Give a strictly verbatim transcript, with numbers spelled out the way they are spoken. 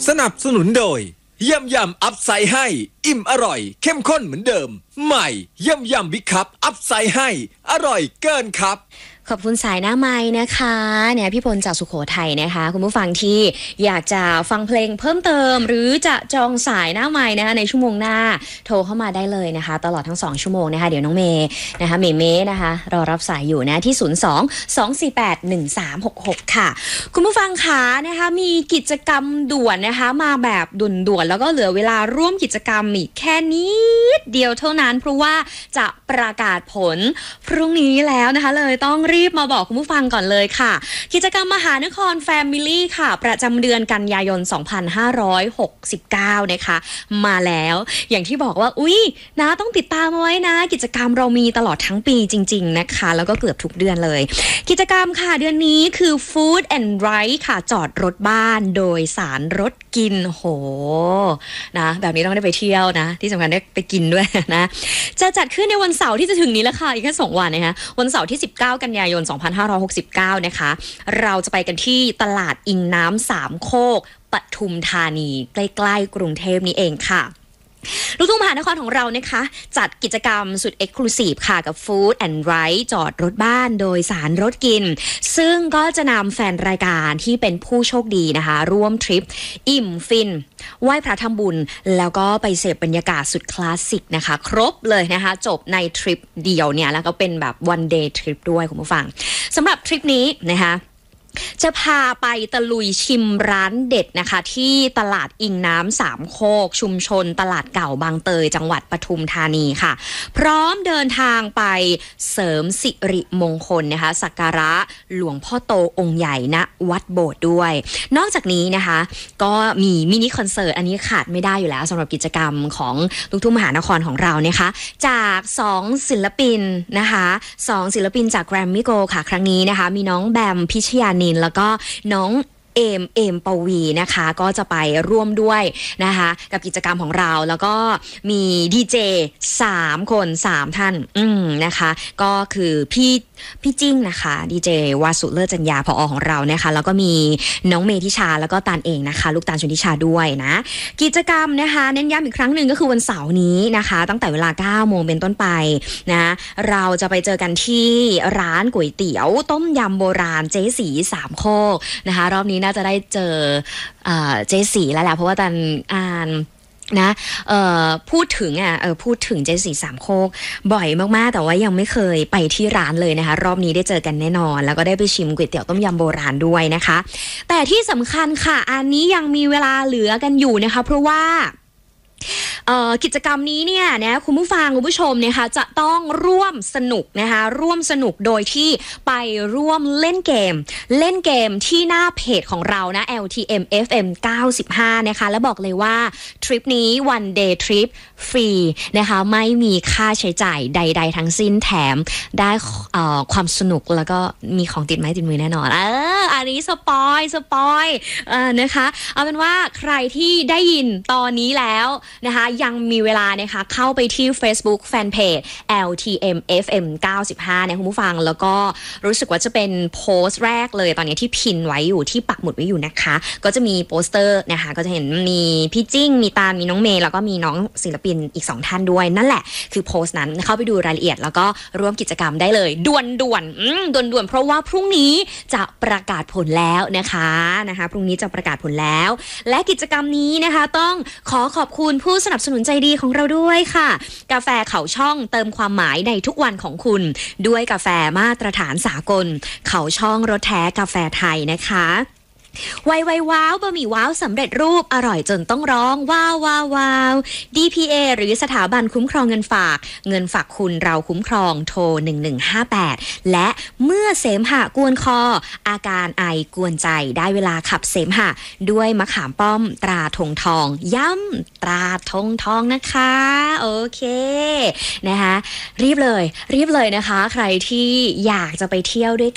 สนับสนุนโดยยำยำอัพไซด์ให้อิ่มอร่อยเข้มข้นเหมือนเดิมใหม่ยำยำบิ๊กคัพอัพไซด์ให้อร่อยเกินครับขอบคุณสายหน้าไม้นะคะเนี่ยพี่พลจากสุโขทัยนะคะคุณผู้ฟังที่อยากจะฟังเพลงเพิ่มเติมหรือจะจองสายหน้าไม้นะคะในชั่วโมงหน้าโทรเข้ามาได้เลยนะคะตลอดทั้งสองชั่วโมงนะคะเดี๋ยวน้องเมย์นะคะเมย์เมย์นะคะรอรับสายอยู่นะที่ศูนย์ สอง สอง สี่ แปด หนึ่ง สาม หก หกค่ะคุณผู้ฟังคะนะคะมีกิจกรรมด่วนนะคะมาแบบด่วนๆแล้วก็เหลือเวลาร่วมกิจกรรมอีกแค่นิดเดียวเท่านั้นเพราะว่าจะประกาศผลพรุ่งนี้แล้วนะคะเลยต้องรีบมาบอกคุณผู้ฟังก่อนเลยค่ะกิจกรรมมหานครแฟมิลี่ค่ะประจำเดือนกันยายนสองพันห้าร้อยหกสิบเก้านะคะมาแล้วอย่างที่บอกว่าอุ๊ยนะต้องติดตามเอาไว้นะกิจกรรมเรามีตลอดทั้งปีจริงๆนะคะแล้วก็เกือบทุกเดือนเลยกิจกรรมค่ะเดือนนี้คือ Food and Ride ค่ะจอดรถบ้านโดยสารรถกินโหนะแบบนี้ต้องได้ไปเที่ยวนะที่สำคัญได้ไปกินด้วยนะจะจัดขึ้นในวันเสาร์ที่จะถึงนี้แล้วค่ะอีกแค่สองวันนะคะวันเสาร์ที่สิบเก้ากันยายนสองพันห้าร้อยหกสิบเก้านะคะเราจะไปกันที่ตลาดอิงน้ำสามโคกปทุมธานีใกล้ๆกรุงเทพนี้เองค่ะลูกทุ่งมหานครของเรานะคะจัดกิจกรรมสุดเอ็กซ์คลูซีฟค่ะกับ Food and Ride จอดรถบ้านโดยสารรถกินซึ่งก็จะนำแฟนรายการที่เป็นผู้โชคดีนะคะร่วมทริปอิ่มฟินไหว้พระทำบุญแล้วก็ไปเสพบรรยากาศสุดคลาสสิกนะคะครบเลยนะคะจบในทริปเดียวเนี่ยแล้วก็เป็นแบบ one day trip ด้วยคุณผู้ฟังสำหรับทริปนี้นะคะจะพาไปตะลุยชิมร้านเด็ดนะคะที่ตลาดอิงน้ำสามโคกชุมชนตลาดเก่าบางเตยจังหวัดปทุมธานีค่ะพร้อมเดินทางไปเสริมสิริมงคลนะคะสักการะหลวงพ่อโตองค์ใหญ่ณวัดโบสถ์ด้วยนอกจากนี้นะคะก็มีมินิคอนเสิร์ตอันนี้ขาดไม่ได้อยู่แล้วสำหรับกิจกรรมของลูกทุ่งมหานครของเรานะคะจากสองศิลปินนะคะสองศิลปินจาก Grammy Gold ค่ะครั้งนี้นะคะมีน้องแบมพิชยานินแล้วก็น้องเอมเอมปวีนะคะก็จะไปร่วมด้วยนะคะกับกิจกรรมของเราแล้วก็มีดีเจสามคนสามท่านอืมนะคะก็คือพี่พี่จิ้งนะคะดีเจวาสุเลิศจัญญาผอของเรานะคะแล้วก็มีน้องเมธิชาแล้วก็ตาลเองนะคะลูกตาลชนทิชาด้วยนะกิจกรรมนะคะเน้นย้ำอีกครั้งหนึ่งก็คือวันเสาร์นี้นะคะตั้งแต่เวลาเก้าโมงเป็นต้นไปนะเราจะไปเจอกันที่ร้านก๋วยเตี๋ยวต้มยำโบราณเจ๊สีสามโคกนะคะรอบนี้น่าจะได้เจอเจ๊สีแล้วแหละเพราะว่าตอนอ่านนะเอ่อพูดถึงอ่ะเออพูดถึงเจ๊สีสามโคกบ่อยมากๆแต่ว่ายังไม่เคยไปที่ร้านเลยนะคะรอบนี้ได้เจอกันแน่นอนแล้วก็ได้ไปชิมก๋วยเตี๋ยวต้มยำโบราณด้วยนะคะแต่ที่สำคัญค่ะอันนี้ยังมีเวลาเหลือกันอยู่นะคะเพราะว่ากิจกรรมนี้เนี่ยนะคุณผู้ฟังคุณผู้ชมนะคะจะต้องร่วมสนุกนะคะร่วมสนุกโดยที่ไปร่วมเล่นเกมเล่นเกมที่หน้าเพจของเรานะ แอล ที เอ็ม เอฟ เอ็ม เก้าสิบห้านะคะแล้วบอกเลยว่าทริปนี้ one day trip ฟรีนะคะไม่มีค่าใช้จ่ายใดๆทั้งสิ้นแถมได้ความสนุกแล้วก็มีของติดไม้ติดมือแน่นอนเอออันนี้สปอยสปอยเออนะคะเอาเป็นว่าใครที่ได้ยินตอนนี้แล้วนะคะยังมีเวลานะคะเข้าไปที่ Facebook Fanpage แอล ที เอ็ม เอฟ เอ็ม เก้าสิบห้านะคุณผู้ฟังแล้วก็รู้สึกว่าจะเป็นโพสต์แรกเลยตอนนี้ที่พินไว้อยู่ที่ปักหมุดไว้อยู่นะคะก็จะมีโปสเตอร์นะคะก็จะเห็นมีพี่จิ้งมีตาลมีน้องเมย์แล้วก็มีน้องศิลปินอีกสองท่านด้วยนั่นแหละคือโพสต์นั้นเข้าไปดูรายละเอียดแล้วก็ร่วมกิจกรรมได้เลยด่วนด่วนด่วนด่วนเพราะว่าพรุ่งนี้จะประกาศผลแล้วนะคะนะคะพรุ่งนี้จะประกาศผลแล้วและกิจกรรมนี้นะคะต้องขอขอบคุณผู้สนับสนุนใจดีของเราด้วยค่ะกาแฟเขาช่องเติมความหมายในทุกวันของคุณด้วยกาแฟมาตรฐานสากลเขาช่องรสแท้กาแฟไทยนะคะไวไวว้าวบะหมี่ว้าวสำเร็จรูปอร่อยจนต้องร้องว้าวว้าวว้าว ดี พี เอ หรือสถาบันคุ้มครองเงินฝากเงินฝากคุณเราคุ้มครองโทรหนึ่งหนึ่งห้าแปดและเมื่อเสมหะกวนคออาการไอกวนใจได้เวลาขับเสมหะด้วยมะขามป้อมตราธงทองย้ำตราธงทองนะคะโอเคนะคะรีบเลยรีบเลยนะคะใครที่อยากจะไปเที่ยวด้วย